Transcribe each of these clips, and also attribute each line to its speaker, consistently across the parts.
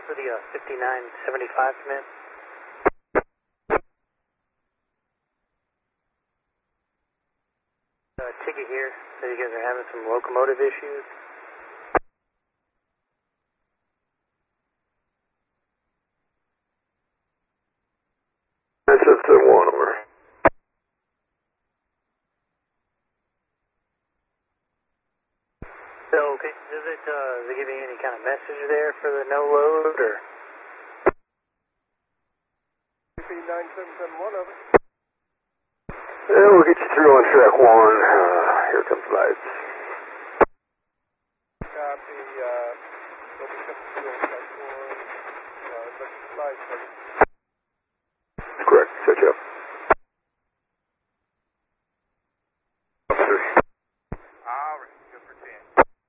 Speaker 1: for the 5975 commit. Ticket here, so you guys are having some locomotive issues.
Speaker 2: That's just a one over.
Speaker 1: So, okay, does it give you any kind of message there for the no load, or?
Speaker 3: 9771 over.
Speaker 2: Yeah, we'll get you through on track one. Here comes lights.
Speaker 3: Copy, open up the fuel track one. Lights,
Speaker 2: Correct, set you up. Officer.
Speaker 3: Alright, good for 10.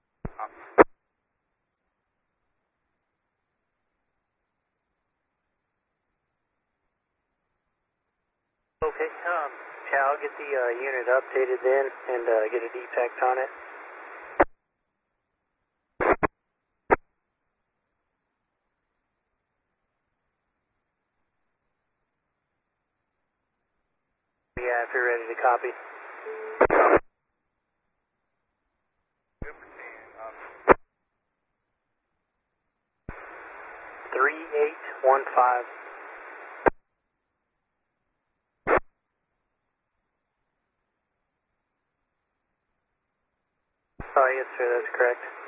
Speaker 1: Okay, yeah, I'll get the unit updated then and get a defect on it. Yeah, if you're ready to copy.
Speaker 3: Good for 10.
Speaker 1: 3815. Oh, yes, sir, that's correct.